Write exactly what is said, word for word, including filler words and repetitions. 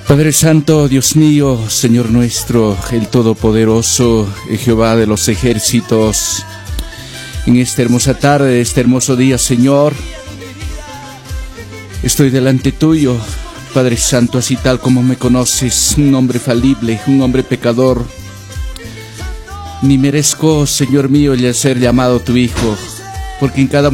Padre Santo, Dios mío, Señor nuestro, el Todopoderoso, el Jehová de los ejércitos, en esta hermosa tarde, este hermoso día, Señor, estoy delante tuyo, Padre Santo, así tal como me conoces, un hombre falible, un hombre pecador. Ni merezco, Señor mío, el ser llamado tu Hijo, porque en cada